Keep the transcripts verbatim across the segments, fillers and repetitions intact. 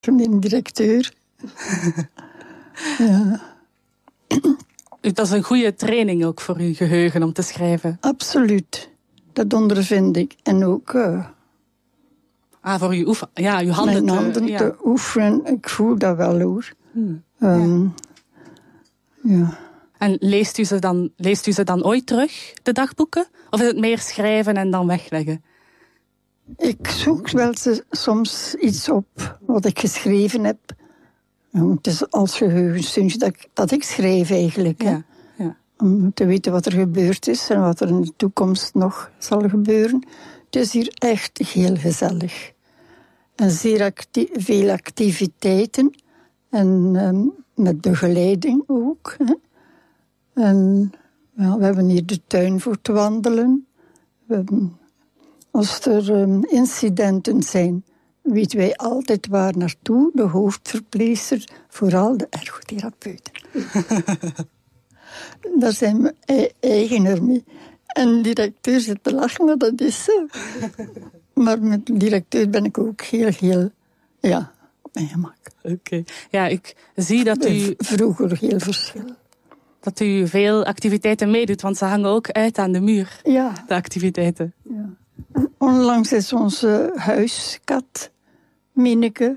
Meneer directeur. Ja. Dat is een goede training ook voor uw geheugen om te schrijven. Absoluut. Dat ondervind ik. En ook... Uh, ah, voor uw, oefen, ja, uw handen, mijn handen te, ja. te oefenen. Ik voel dat wel, hoor. Hmm. Um, ja. ja. En leest u, ze dan, leest u ze dan ooit terug, de dagboeken? Of is het meer schrijven en dan wegleggen? Ik zoek wel soms iets op wat ik geschreven heb. Ja, het is als geheugensteuntje dat, dat ik schrijf eigenlijk. Ja, ja. Om te weten wat er gebeurd is en wat er in de toekomst nog zal gebeuren. Het is hier echt heel gezellig. En zeer acti- veel activiteiten. En um, met begeleiding ook. Hè. En ja, we hebben hier de tuin voor te wandelen. We hebben, als er um, incidenten zijn, weten wij altijd waar naartoe. De hoofdverpleegster, vooral de ergotherapeuten. Daar zijn we e- eigenaar mee. En de directeur zit te lachen, maar dat is zo. Maar met de directeur ben ik ook heel, heel, ja, op mijn gemak. Oké. Okay. Ja, ik zie dat u... Vroeger heel verschil. Dat u veel activiteiten meedoet, want ze hangen ook uit aan de muur. Ja. De activiteiten. Ja. En onlangs is onze huiskat, Mineke,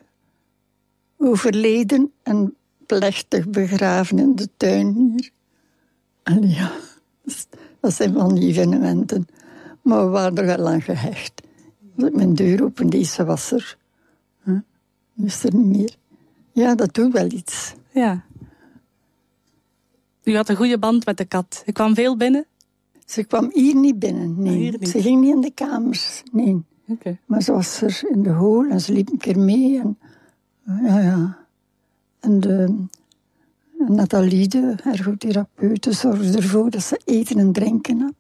overleden en plechtig begraven in de tuin hier. En ja, dat zijn van die evenementen. Maar we waren er wel aan gehecht. Als ik mijn deur opende, ze was er. Huh? Is er niet meer. Ja, dat doet wel iets. Ja. U had een goede band met de kat. Ik kwam veel binnen? Ze kwam hier niet binnen, nee. Hier niet. Ze ging niet in de kamers, nee. Okay. Maar ze was er in de hol en ze liep een keer mee. En, ja, ja. En de, Nathalie, de ergotherapeute, zorgde ervoor dat ze eten en drinken had.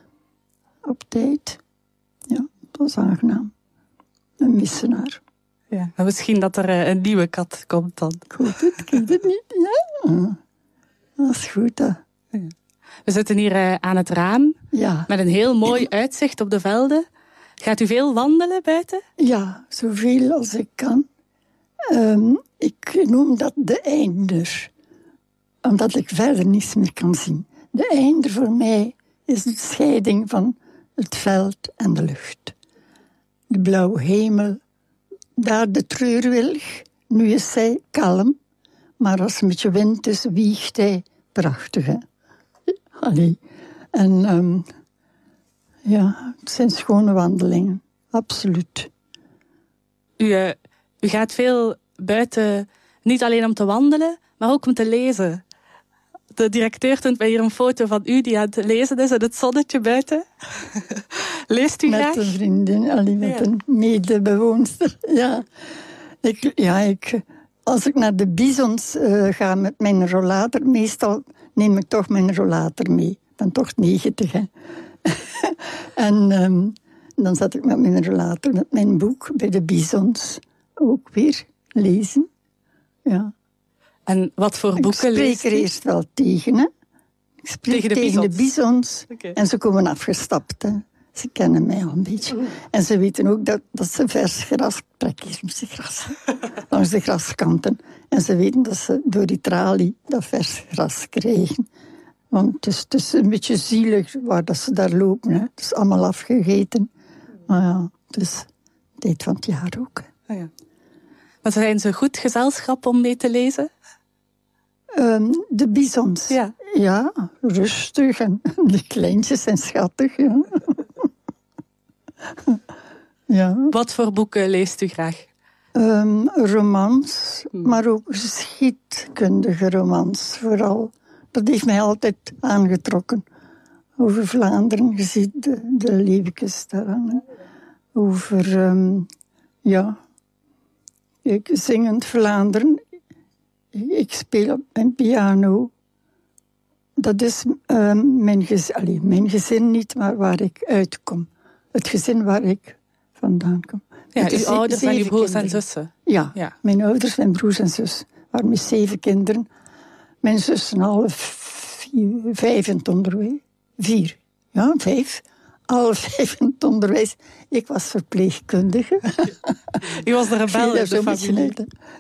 Op tijd. Ja, het was aangenaam. We missen haar. Ja, en misschien dat er een nieuwe kat komt dan. Ik hoop het, ik weet het niet. Ja, dat is goed, hè. Ja. We zitten hier uh, aan het raam. Ja. Met een heel mooi uitzicht op de velden. Gaat u veel wandelen buiten? Ja, zoveel als ik kan. Um, ik noem dat de einder. Omdat ik verder niets meer kan zien. De einder voor mij is de scheiding van het veld en de lucht. De blauwe hemel, daar de treurwilg. Nu is zij kalm, maar als er een beetje wind is, wiegt hij prachtig. Hè? Allee. En um, ja, het zijn schone wandelingen, absoluut. U, uh, u gaat veel buiten, niet alleen om te wandelen, maar ook om te lezen. De directeur toont mij hier een foto van u die aan het lezen is in het zonnetje buiten. Leest u met graag? Met een vriendin, allee, met ja. een medebewoonster. Ja, ik, ja ik, als ik naar de Bisons uh, ga met mijn rollator, meestal neem ik toch mijn rollator mee. Ik ben toch negentig, hè. En um, dan zat ik met mijn rollator, met mijn boek bij de Bisons. Ook weer lezen. Ja. En wat voor boeken leest u? Ik spreek er eerst wel tegen, hè. Ik spreek tegen de tegen Bisons. De Bisons okay. En ze komen afgestapt, hè. Ze kennen mij al een beetje. Mm. En ze weten ook dat, dat ze vers gras... Trek hier met de gras. Langs de graskanten. En ze weten dat ze door die tralie dat vers gras krijgen. Want het is, het is een beetje zielig waar dat ze daar lopen. Hè. Het is allemaal afgegeten. Maar ja, het is tijd van het jaar ook. Oh ja. Maar zijn ze goed gezelschap om mee te lezen? Um, de Bisons. Ja. Ja, rustig. En de kleintjes zijn schattig. Ja. Ja. Wat voor boeken leest u graag? Um, romans, hmm. maar ook geschiedkundige romans vooral. Dat heeft mij altijd aangetrokken. Over Vlaanderen, je ziet de, de leeuwkes daar hangen. Over, um, ja, ik zingend Vlaanderen. Ik speel op mijn piano. Dat is um, mijn, gez- Allee, mijn gezin niet, maar waar ik uitkom. Het gezin waar ik vandaan kom. Ja, uw ouders en uw broers kinderen. en zussen. Ja, ja, mijn ouders, mijn broers en zus. waren met zeven kinderen. Mijn zussen alle vier, vijf in het onderwijs. Vier, ja, vijf. alle vijf in het onderwijs. Ik was verpleegkundige. U was de rebel in de familie.